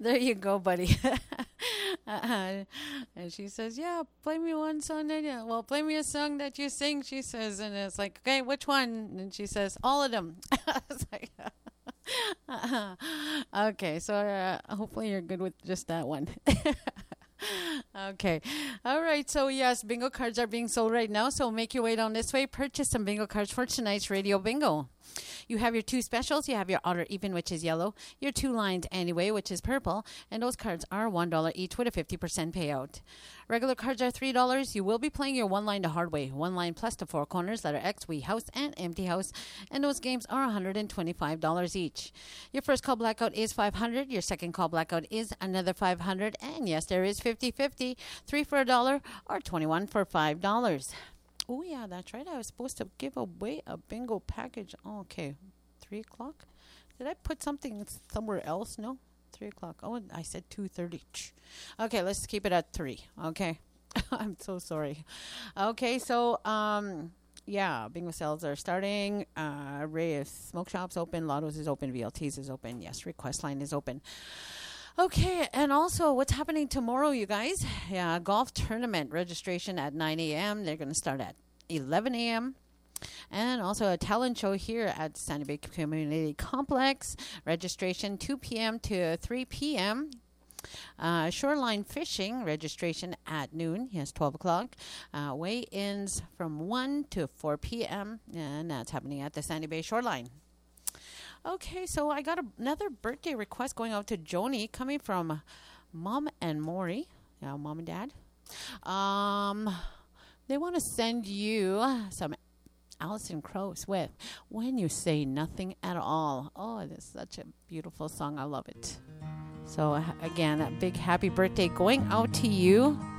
There you go, buddy. And she says, "Yeah, play me one song that you, well, play me a song that you sing." She says, and it's like, "Okay, which one?" And she says, "All of them." It's like, okay, so hopefully you're good with just that one. Okay. All right. So, yes, bingo cards are being sold right now. So, make your way down this way. Purchase some bingo cards for tonight's radio bingo. You have your two specials. You have your odd or even, which is yellow, your two lines anyway, which is purple, and those cards are $1 each with a 50% payout. Regular cards are $3. You will be playing your one line the hard way. One line plus the four corners, letter X, we house, and empty house, and those games are $125 each. Your first call blackout is $500. Your second call blackout is another $500, and yes, there is 50-50, 3 for $1 or 21 for $5. Oh, yeah, that's right. I was supposed to give away a bingo package. Oh, okay. 3 o'clock? Did I put something somewhere else? No? 3 o'clock. Oh, I said 2:30. Okay, let's keep it at 3. Okay. I'm so sorry. Okay, so, yeah, bingo sales are starting. Ray Smoke Shop's open. Lotto's is open. VLT's is open. Yes, request line is open. Okay, and also what's happening tomorrow, you guys? Yeah, golf tournament registration at 9 a.m. They're going to start at 11 a.m. And also a talent show here at Sandy Bay Community Complex. Registration 2 p.m. to 3 p.m. Shoreline fishing registration at noon. Yes, 12 o'clock. Weigh-ins from 1 to 4 p.m. And that's happening at the Sandy Bay Shoreline. Okay, so I got another birthday request going out to Joni coming from Mom and Maury. Yeah, Mom and Dad. They want to send you some Alison Krauss with When You Say Nothing at All. Oh, it is such a beautiful song. I love it. So, again, a big happy birthday going out to you.